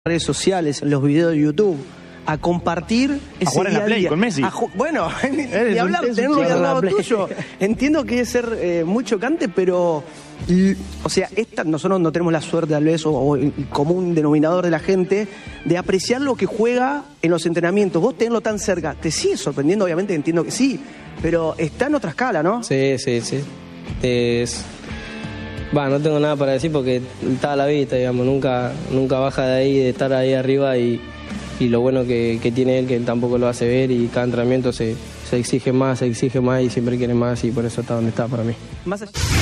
redes sociales, en los videos de YouTube, a compartir ese a jugar en la Play con Messi. Bueno, y hablar, tenerlo al lado tuyo. Entiendo que debe ser muy chocante, pero o sea, nosotros no tenemos la suerte tal vez, o el común denominador de la gente, de apreciar lo que juega en los entrenamientos. Vos tenerlo tan cerca, te sigue sorprendiendo, obviamente entiendo que sí, pero está en otra escala, ¿no? Sí. No tengo nada para decir porque está a la vista, digamos, nunca baja de ahí, de estar ahí arriba y lo bueno que tiene él, que él tampoco lo hace ver, y cada entrenamiento se exige más y siempre quiere más, y por eso está donde está para mí. Más allá...